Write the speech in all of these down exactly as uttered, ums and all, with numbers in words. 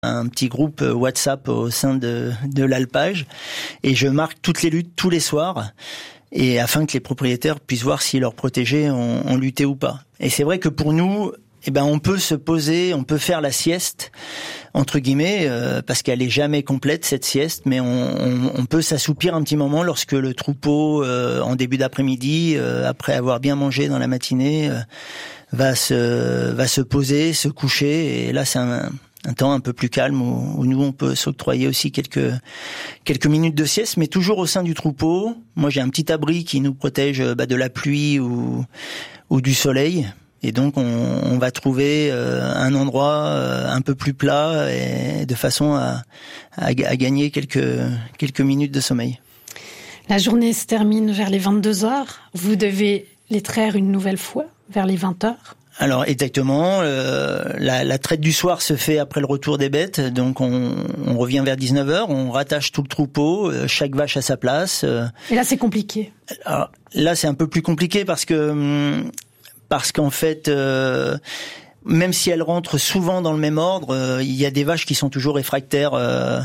un petit groupe WhatsApp au sein de, de l'alpage et je marque toutes les luttes tous les soirs et afin que les propriétaires puissent voir si leurs protégés ont, ont lutté ou pas. Et c'est vrai que pour nous, eh ben on peut se poser, on peut faire la sieste entre guillemets euh, parce qu'elle est jamais complète cette sieste, mais on, on, on peut s'assoupir un petit moment lorsque le troupeau euh, en début d'après-midi, euh, après avoir bien mangé dans la matinée, euh, va se va se poser, se coucher et là c'est un un temps un peu plus calme où, où nous on peut s'octroyer aussi quelques quelques minutes de sieste, mais toujours au sein du troupeau. Moi j'ai un petit abri qui nous protège bah, de la pluie ou ou du soleil. Et donc on, on va trouver euh, un endroit euh, un peu plus plat et de façon à, à, à gagner quelques quelques minutes de sommeil. La journée se termine vers les vingt-deux heures. Vous devez les traire une nouvelle fois vers les vingt heures. Alors exactement, euh, la, la traite du soir se fait après le retour des bêtes, donc on, on revient vers dix-neuf heures, on rattache tout le troupeau, euh, chaque vache à sa place. Euh. Et là c'est compliqué. Alors, là c'est un peu plus compliqué parce que parce qu'en fait, euh, même si elles rentrent souvent dans le même ordre, euh, il y a des vaches qui sont toujours réfractaires euh,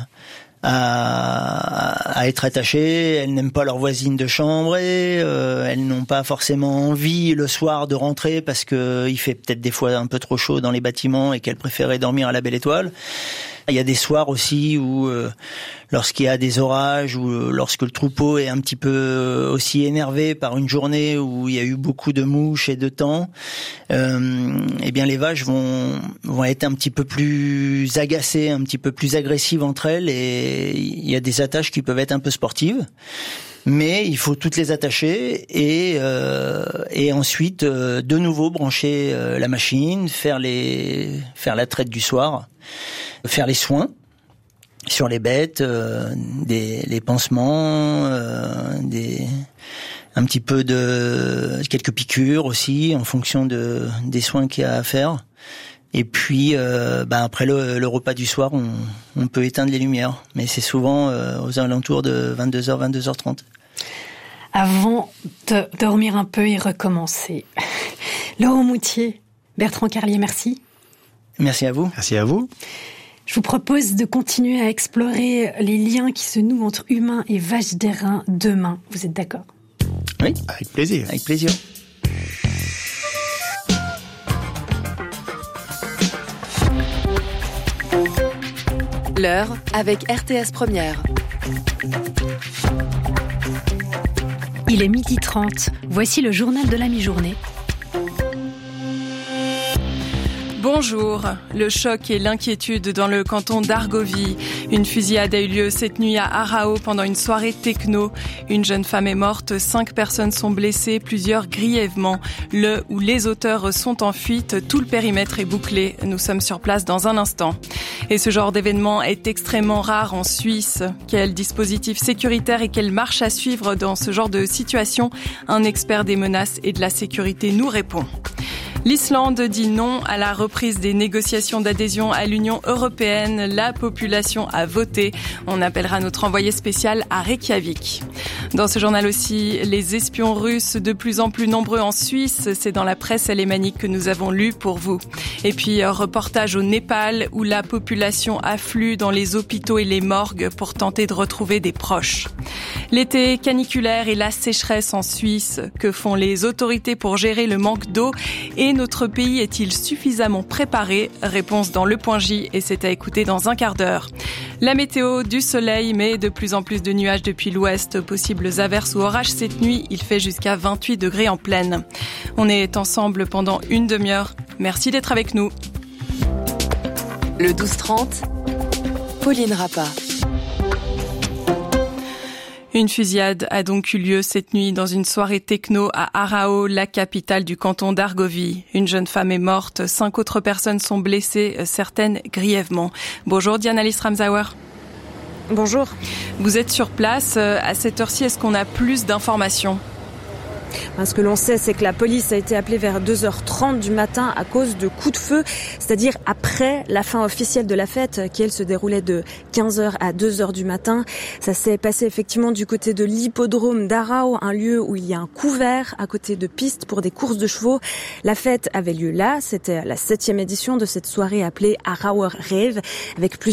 à, à être attachées. Elles n'aiment pas leur voisine de chambre et euh, elles n'ont pas forcément envie le soir de rentrer parce que il fait peut-être des fois un peu trop chaud dans les bâtiments et qu'elles préféraient dormir à la belle étoile. Il y a des soirs aussi où, euh, lorsqu'il y a des orages ou euh, lorsque le troupeau est un petit peu euh, aussi énervé par une journée où il y a eu beaucoup de mouches et de temps, euh, eh bien les vaches vont vont être un petit peu plus agacées, un petit peu plus agressives entre elles et il y a des attaches qui peuvent être un peu sportives. Mais il faut toutes les attacher et euh, et ensuite euh, de nouveau brancher euh, la machine, faire les faire la traite du soir, faire les soins sur les bêtes, euh, des les pansements, euh, des un petit peu de quelques piqûres aussi en fonction de des soins qu'il y a à faire. Et puis, euh, ben après le, le repas du soir, on, on peut éteindre les lumières, mais c'est souvent euh, aux alentours de vingt-deux heures, vingt-deux heures trente. Avant de dormir un peu et recommencer. Laurent Moutier, Bertrand Carlier, merci. Merci à vous. Merci à vous. Je vous propose de continuer à explorer les liens qui se nouent entre humains et vaches d'airain demain. Vous êtes d'accord ? Oui. Avec plaisir. Avec plaisir. L'heure avec R T S Première. Il est midi trente. Voici le journal de la mi-journée. Bonjour. Le choc et l'inquiétude dans le canton d'Argovie. Une fusillade a eu lieu cette nuit à Arao pendant une soirée techno. Une jeune femme est morte, cinq personnes sont blessées, plusieurs grièvement. Le ou les auteurs sont en fuite, tout le périmètre est bouclé. Nous sommes sur place dans un instant. Et ce genre d'événement est extrêmement rare en Suisse. Quel dispositif sécuritaire et quelle marche à suivre dans ce genre de situation ? Un expert des menaces et de la sécurité nous répond. L'Islande dit non à la reprise des négociations d'adhésion à l'Union européenne. La population a voté. On appellera notre envoyé spécial à Reykjavik. Dans ce journal aussi, les espions russes de plus en plus nombreux en Suisse. C'est dans la presse alémanique que nous avons lu pour vous. Et puis, reportage au Népal où la population afflue dans les hôpitaux et les morgues pour tenter de retrouver des proches. L'été caniculaire et la sécheresse en Suisse. Que font les autorités pour gérer le manque d'eau ? Et notre pays est-il suffisamment préparé ? Réponse dans Le Point J et c'est à écouter dans un quart d'heure. La météo, du soleil, mais de plus en plus de nuages depuis l'ouest. Possibles averses ou orages cette nuit, il fait jusqu'à vingt-huit degrés en pleine. On est ensemble pendant une demi-heure. Merci d'être avec nous. Le douze trente, Pauline Rappa. Une fusillade a donc eu lieu cette nuit dans une soirée techno à Arao, la capitale du canton d'Argovie. Une jeune femme est morte, cinq autres personnes sont blessées, certaines grièvement. Bonjour Diana Liss-Ramsauer. Bonjour. Vous êtes sur place. À cette heure-ci, est-ce qu'on a plus d'informations ? Ce que l'on sait, c'est que la police a été appelée vers deux heures trente du matin à cause de coups de feu, c'est-à-dire après la fin officielle de la fête qui, elle, se déroulait de quinze heures à deux heures du matin. Ça s'est passé effectivement du côté de l'hippodrome d'Arao, un lieu où il y a un couvert à côté de pistes pour des courses de chevaux. La fête avait lieu là, c'était la septième édition de cette soirée appelée Arauer Rave, avec plusieurs